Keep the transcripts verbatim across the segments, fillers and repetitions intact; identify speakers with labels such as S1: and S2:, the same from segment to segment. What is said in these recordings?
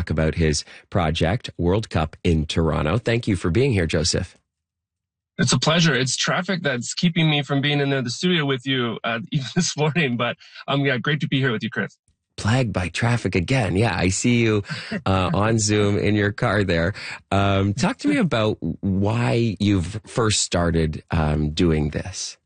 S1: talk about his project, World Cup in Toronto. Thank you for being here, Joseph.
S2: It's a pleasure. It's traffic that's keeping me from being in the studio with you uh, even this morning, but um, yeah, great to be here with you, Chris.
S1: Plagued by traffic again. Yeah, I see you uh, on Zoom in your car there. Um, talk to me about why you've first started um, doing this.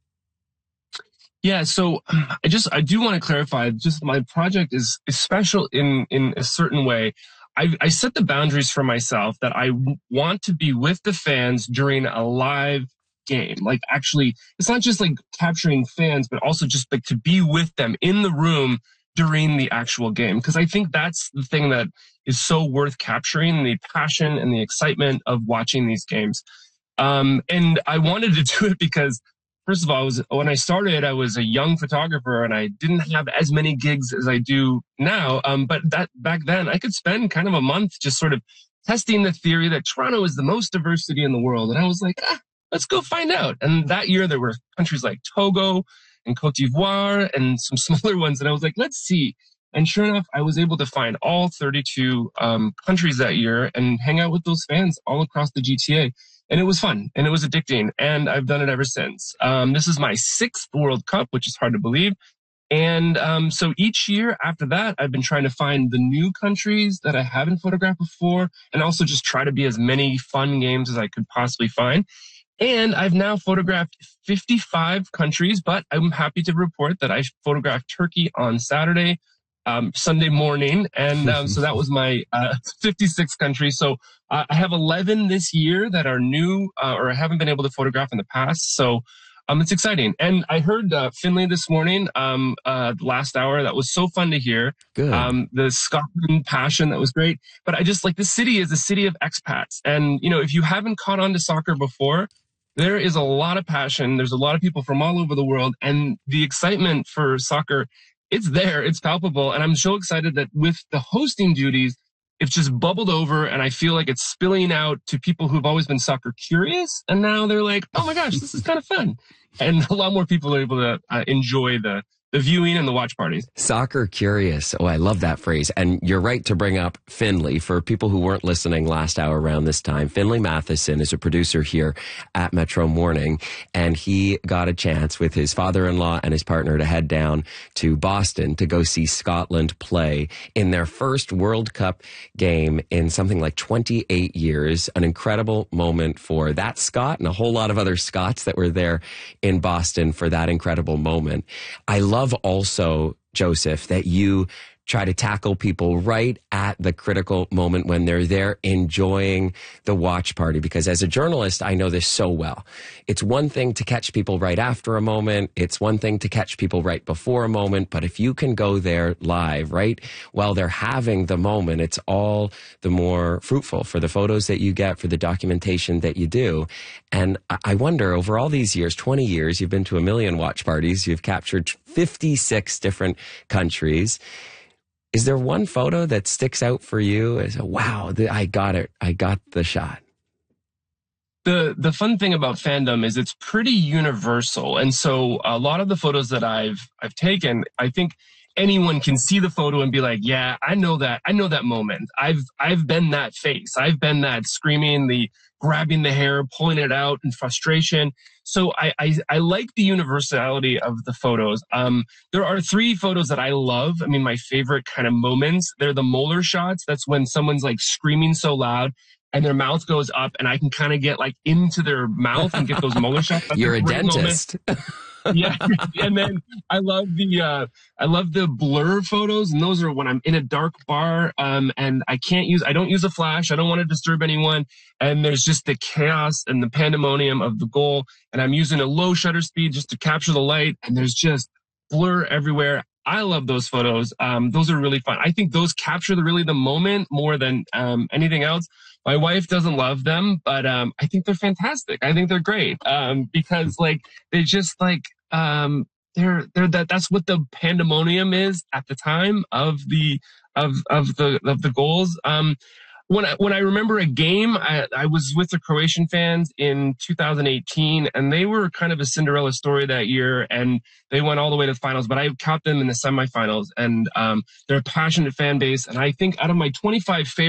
S2: Yeah, so I just I do want to clarify. Just my project is, is special in in a certain way. I, I set the boundaries for myself that I want to be with the fans during a live game. Like, actually, it's not just like capturing fans, but also just like to be with them in the room during the actual game. Because I think that's the thing that is so worth capturing, the passion and the excitement of watching these games. Um, and I wanted to do it because, first of all, I was, when I started, I was a young photographer and I didn't have as many gigs as I do now. Um, but that back then I could spend kind of a month just sort of testing the theory that Toronto is the most diverse city in the world. And I was like, ah, let's go find out. And that year there were countries like Togo and Cote d'Ivoire and some smaller ones. And I was like, let's see. And sure enough, I was able to find all thirty-two um, countries that year and hang out with those fans all across the G T A. And it was fun and it was addicting. And I've done it ever since. Um, this is my sixth World Cup, which is hard to believe. And um, so each year after that, I've been trying to find the new countries that I haven't photographed before and also just try to be as many fun games as I could possibly find. And I've now photographed fifty-five countries, but I'm happy to report that I photographed Turkey on Saturday, um, Sunday morning. And um, so that was my uh, fifty-sixth country. So uh, I have eleven this year that are new uh, or I haven't been able to photograph in the past. So um, it's exciting. And I heard uh, Finley this morning, um, uh, last hour. That was so fun to hear.
S1: Good.
S2: Um, the Scotland passion, that was great. But I just like, the city is a city of expats. And, you know, if you haven't caught on to soccer before, there is a lot of passion. There's a lot of people from all over the world, and the excitement for soccer, it's there, it's palpable. And I'm so excited that with the hosting duties, it's just bubbled over, and I feel like it's spilling out to people who've always been soccer curious. And now they're like, oh my gosh, this is kind of fun. And a lot more people are able to uh, enjoy the the viewing and the watch parties.
S1: Soccer curious. Oh, I love that phrase. And you're right to bring up Finley. For people who weren't listening last hour around this time, Finley Matheson is a producer here at Metro Morning, and he got a chance with his father-in-law and his partner to head down to Boston to go see Scotland play in their first World Cup game in something like twenty-eight years. An incredible moment for that Scot and a whole lot of other Scots that were there in Boston for that incredible moment. I love Love also, Joseph, that you try to tackle people right at the critical moment when they're there enjoying the watch party. Because as a journalist, I know this so well. It's one thing to catch people right after a moment. It's one thing to catch people right before a moment. But if you can go there live, right, while they're having the moment, it's all the more fruitful for the photos that you get, for the documentation that you do. And I wonder, over all these years, twenty years, you've been to a million watch parties. You've captured fifty-six different countries. Is there one photo that sticks out for you as a, wow, I got it. I got the shot?
S2: The the fun thing about fandom is it's pretty universal. And so a lot of the photos that I've I've taken, I think anyone can see the photo and be like, yeah, I know that. I know that moment. I've I've been that face. I've been that screaming, the grabbing the hair, pulling it out in frustration. So I, I, I like the universality of the photos. Um, there are three photos that I love. I mean, my favorite kind of moments, they're the molar shots. That's when someone's like screaming so loud and their mouth goes up and I can kind of get like into their mouth and get those molar shots. That's
S1: You're a,
S2: a
S1: dentist.
S2: Yeah. And then I love the, uh, I love the blur photos. And those are when I'm in a dark bar, um, and I can't use, I don't use a flash. I don't want to disturb anyone. And there's just the chaos and the pandemonium of the goal. And I'm using a low shutter speed just to capture the light. And there's just blur everywhere. I love those photos. Um, those are really fun. I think those capture the really the moment more than, um, anything else. My wife doesn't love them, but um, I think they're fantastic. I think they're great um, because, like, they just like um, they're they're that that's what the pandemonium is at the time of the of of the of the goals. Um, when I, when I remember a game, I, I was with the Croatian fans in two thousand eighteen, and they were kind of a Cinderella story that year, and they went all the way to the finals. But I caught them in the semifinals, and um, they're a passionate fan base, and I think out of my twenty-five favorites.